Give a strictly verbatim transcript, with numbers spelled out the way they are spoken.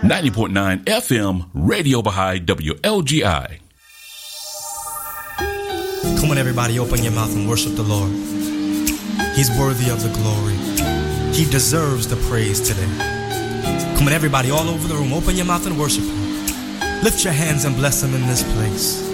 ninety point nine F M, Radio Baha'i, W L G I. Come on, everybody, open your mouth and worship the Lord. He's worthy of the glory. He deserves the praise today. Come on, everybody, all over the room, open your mouth and worship Him. Lift your hands and bless Him in this place.